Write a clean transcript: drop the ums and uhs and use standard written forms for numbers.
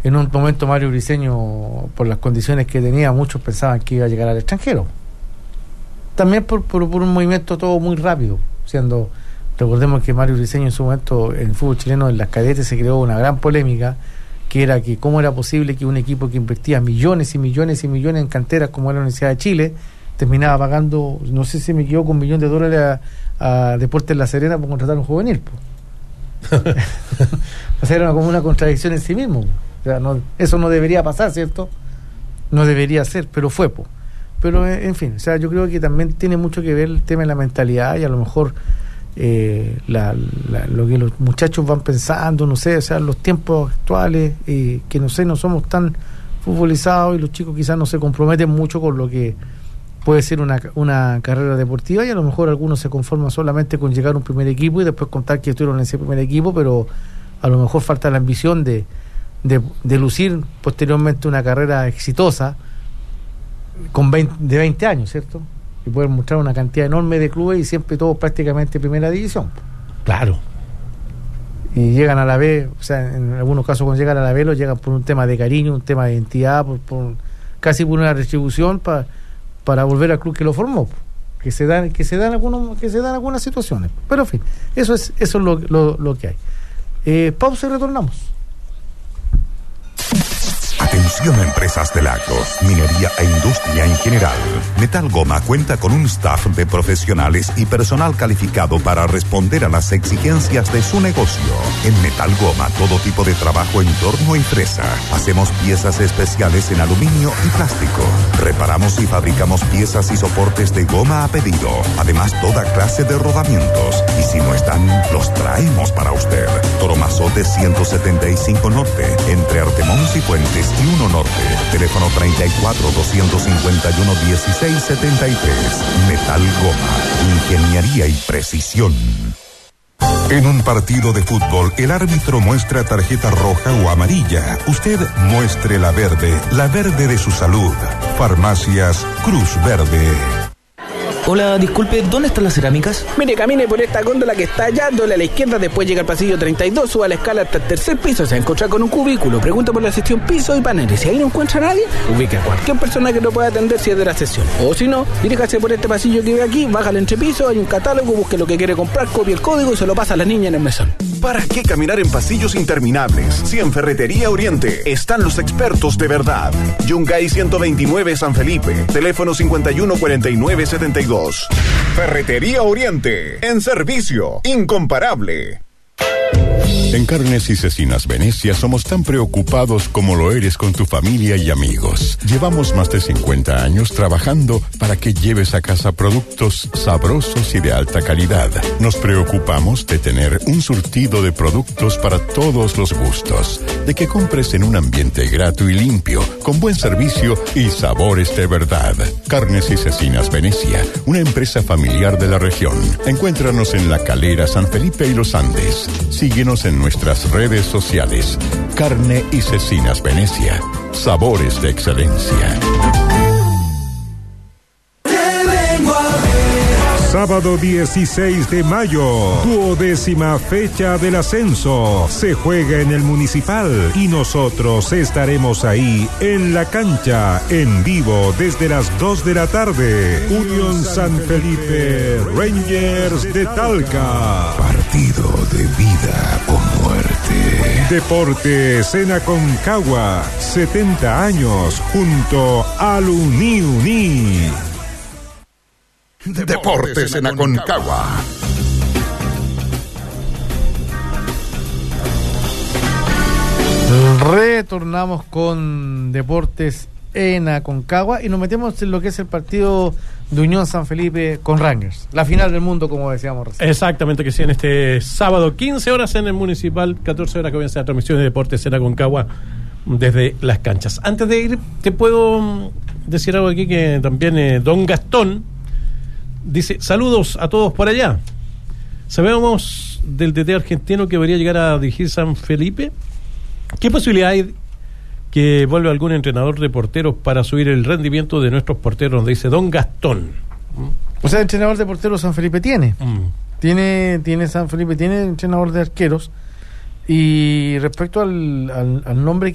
en un momento Mario Briceño, por las condiciones que tenía, muchos pensaban que iba a llegar al extranjero. También por un movimiento todo muy rápido, recordemos que Mario Briceño en su momento en el fútbol chileno, en las cadetes, se creó una gran polémica, que era que cómo era posible que un equipo que invertía millones y millones y millones en canteras como era la Universidad de Chile, terminaba pagando, no sé si me equivoco, $1 millón a Deportes La Serena por contratar a un juvenil. O sea, era como una contradicción en sí mismo. O sea, eso no debería pasar, ¿cierto? No debería ser, pero fue. Pero, en fin, o sea, yo creo que también tiene mucho que ver el tema de la mentalidad y a lo mejor lo que los muchachos van pensando, no sé, o sea, los tiempos actuales, que no sé, no somos tan futbolizados y los chicos quizás no se comprometen mucho con lo que puede ser una carrera deportiva, y a lo mejor algunos se conforman solamente con llegar a un primer equipo y después contar que estuvieron en ese primer equipo, pero a lo mejor falta la ambición de lucir posteriormente una carrera exitosa de 20 años, ¿cierto? Y poder mostrar una cantidad enorme de clubes y siempre todos prácticamente primera división. Claro. Y llegan a la B, o sea, en algunos casos cuando llegan a la B, lo llegan por un tema de cariño, un tema de identidad, casi por una retribución para volver al club que lo formó, que se dan algunas situaciones, pero en fin, eso es lo que hay. Pausa y retornamos. Atención a empresas de lagos, minería e industria en general. Metal Goma cuenta con un staff de profesionales y personal calificado para responder a las exigencias de su negocio. En Metal Goma, todo tipo de trabajo en torno y fresa. Hacemos piezas especiales en aluminio y plástico. Reparamos y fabricamos piezas y soportes de goma a pedido. Además, toda clase de rodamientos. Y si no están, los traemos para usted. Toromazote 175 Norte, entre Artemons y Puentes y 1 Norte. Teléfono 34-251-1673. Metal Goma. Ingeniería y precisión. En un partido de fútbol, el árbitro muestra tarjeta roja o amarilla. Usted muestre la verde de su salud. Farmacias Cruz Verde. Hola, disculpe, ¿dónde están las cerámicas? Mire, camine por esta góndola que está allá, doble a la izquierda, después llega al pasillo 32, suba la escala hasta el tercer piso, se va a encontrar con un cubículo, pregunta por la sección piso y paneles. Si ahí no encuentra a nadie, ubique a cualquier persona que lo pueda atender si es de la sesión. O si no, diríjase por este pasillo que ve aquí, baja al entrepiso, hay un catálogo, busque lo que quiere comprar, copie el código y se lo pasa a la niña en el mesón. ¿Para qué caminar en pasillos interminables? Si en Ferretería Oriente están los expertos de verdad. Yungay 129 San Felipe, teléfono 514972. Ferretería Oriente, en servicio, incomparable. En Carnes y Cecinas Venecia somos tan preocupados como lo eres con tu familia y amigos. Llevamos más de 50 años trabajando para que lleves a casa productos sabrosos y de alta calidad. Nos preocupamos de tener un surtido de productos para todos los gustos, de que compres en un ambiente grato y limpio, con buen servicio y sabores de verdad. Carnes y Cecinas Venecia, una empresa familiar de la región. Encuéntranos en La Calera, San Felipe y Los Andes. Síguenos en nuestras redes sociales. Carne y Cecinas Venecia. Sabores de excelencia. Sábado 16 de mayo, 12ª fecha del ascenso. Se juega en el Municipal y nosotros estaremos ahí en la cancha, en vivo desde las 2 de la tarde. Unión San Felipe, Rangers de Talca. Partido de vida o muerte. Deportes en Aconcagua, 70 años junto al Uniuní. Deportes en Aconcagua. Retornamos con Deportes en Aconcagua y nos metemos en lo que es el partido de Unión San Felipe con Rangers, la final del mundo, como decíamos recién. Exactamente, que sí, en este sábado, 15 horas en el Municipal, 14 horas que comienza la transmisión de Deportes en Aconcagua desde las canchas. Antes de ir, te puedo decir algo aquí que también don Gastón dice: saludos a todos por allá. Sabemos del DT argentino que debería llegar a dirigir San Felipe. ¿Qué posibilidad hay que vuelva algún entrenador de porteros para subir el rendimiento de nuestros porteros? Nos dice don Gastón. O sea, el entrenador de porteros San Felipe tiene San Felipe, tiene entrenador de arqueros. Y respecto al nombre